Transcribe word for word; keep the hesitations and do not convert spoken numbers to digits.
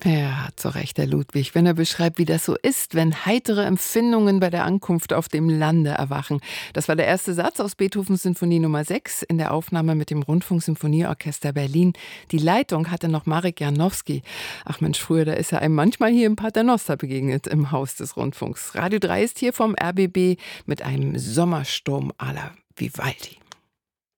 Er hat so recht, der Ludwig, wenn er beschreibt, wie das so ist, wenn heitere Empfindungen bei der Ankunft auf dem Lande erwachen. Das war der erste Satz aus Beethovens Sinfonie Nummer sechs in der Aufnahme mit dem Rundfunksymphonieorchester Berlin. Die Leitung hatte noch Marek Janowski. Ach Mensch, früher, da ist er einem manchmal hier im Paternoster begegnet, im Haus des Rundfunks. Radio drei ist hier vom R B B mit einem Sommersturm à la Vivaldi.